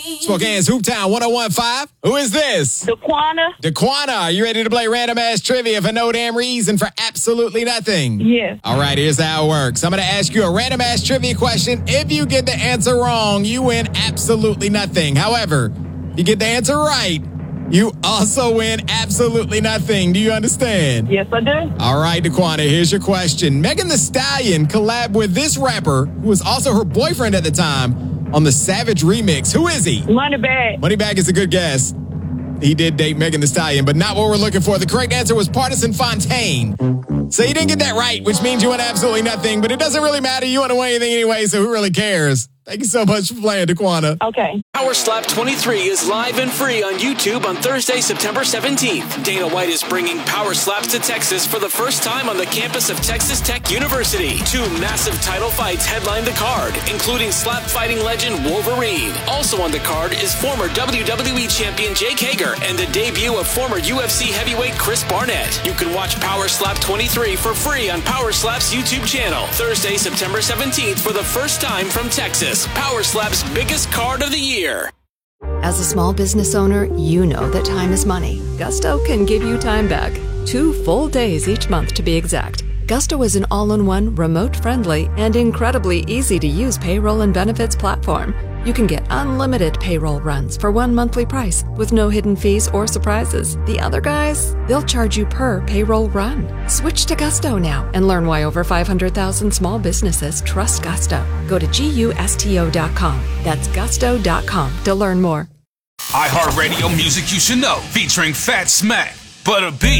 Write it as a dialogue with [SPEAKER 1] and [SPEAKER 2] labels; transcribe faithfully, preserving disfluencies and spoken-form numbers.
[SPEAKER 1] Spokane's Hooptown one oh one point five. Who is this?
[SPEAKER 2] Daquana.
[SPEAKER 1] Daquana, are you ready to play random ass trivia for no damn reason for absolutely nothing?
[SPEAKER 2] Yes.
[SPEAKER 1] All right, here's how it works. I'm going to ask you a random ass trivia question. If you get the answer wrong, you win absolutely nothing. However, if you get the answer right, you also win absolutely nothing. Do you understand?
[SPEAKER 2] Yes, I do.
[SPEAKER 1] All right, Daquana, here's your question. Megan Thee Stallion collabed with this rapper, who was also her boyfriend at the time, on the Savage remix. Who is he?
[SPEAKER 2] Moneybagg.
[SPEAKER 1] Moneybagg is a good guess. He did date Megan Thee Stallion, but not what we're looking for. The correct answer was Partisan Fontaine. So you didn't get that right, which means you won absolutely nothing, but it doesn't really matter. You want to win anything anyway, so who really cares? Thank you so much for playing, Daquana.
[SPEAKER 2] Okay.
[SPEAKER 3] Power Slap twenty-three is live and free on YouTube on Thursday, September seventeenth. Dana White is bringing Power Slaps to Texas for the first time on the campus of Texas Tech University. Two massive title fights headline the card, including slap fighting legend Wolverine. Also on the card is former W W E champion Jake Hager and the debut of former U F C heavyweight Chris Barnett. You can watch Power Slap twenty-three for free on Power Slap's YouTube channel. Thursday, September seventeenth for the first time from Texas. Power Slap's biggest card of the year.
[SPEAKER 4] As a small business owner, you know that time is money. Gusto can give you time back. Two full days each month to be exact. Gusto is an all-in-one, remote-friendly, and incredibly easy-to-use payroll and benefits platform. You can get unlimited payroll runs for one monthly price with no hidden fees or surprises. The other guys, they'll charge you per payroll run. Switch to Gusto now and learn why over five hundred thousand small businesses trust Gusto. Go to gusto dot com. That's gusto dot com to learn more.
[SPEAKER 5] iHeartRadio Music You Should Know, featuring Fat Smack, Butter B,